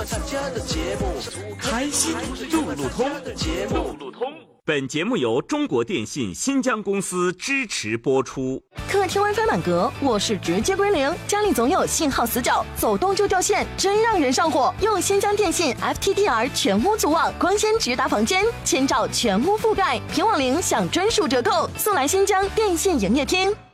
开心路路通。本节目由中国电信新疆公司支持播出。 客厅 WiFi 满格，卧室直接归零，家里总有信号死角，走动就掉线，真让人上火。用新疆电信 FTTR 全屋组网，光纤直达房间，千兆全屋覆盖，平网0享专属折扣，速来新疆电信营业厅。